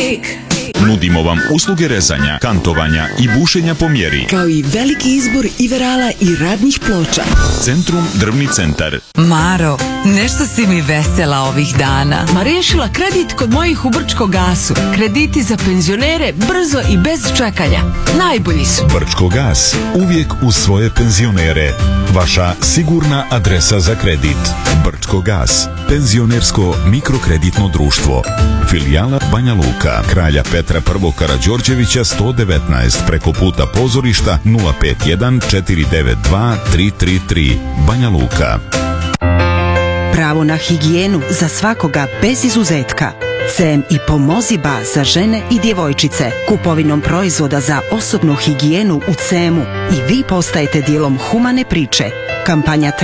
Nudimo vam usluge rezanja, kantovanja i bušenja po mjeri. Kao i veliki izbor iverala i radnih ploča. Centrum Drvni centar. Maro, nešto si mi vesela ovih dana. Ma rešila kredit kod mojih u Brčko gasu. Krediti za penzionere brzo i bez čekanja. Najbolji su. Brčko gas, uvijek uz svoje penzionere. Vaša sigurna adresa za kredit. Brčko gas, penzionersko mikrokreditno društvo. Filijala Banja Luka, Kralja Petra I. Karađorđevića 119, preko puta pozorišta 051 492 333. Banja Luka. Pravo na higijenu za svakoga bez izuzetka. CEM i Pomoziba za žene i djevojčice. Kupovinom proizvoda za osobnu higijenu u CEM-u i vi postajete dijelom humane priče. Kampanja